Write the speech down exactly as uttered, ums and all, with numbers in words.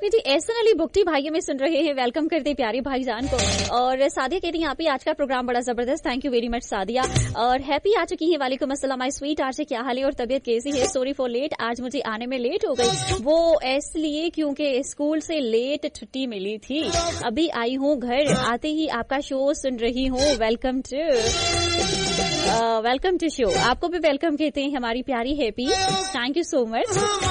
हैं जी, एहसन अली बुकटी भाई में सुन रहे हैं, वेलकम करते प्यारे भाईजान को। और सादिया कह रही हैं आप ही आज का प्रोग्राम बड़ा जबरदस्त, thank you very much Sadia. और हैप्पी आ चुकी है, वालेकुम अस्सलाम माय स्वीट आरजे, क्या हाल है और तबीयत कैसी है? सॉरी फॉर लेट, आज मुझे आने में लेट हो गई, वो इसलिए क्योंकि स्कूल से लेट छुट्टी मिली थी। अभी आई हूँ घर, आते ही आपका शो सुन रही हूँ। Welcome to welcome to show, आपको भी वेलकम कहते हैं हमारी प्यारी happy, thank you so much.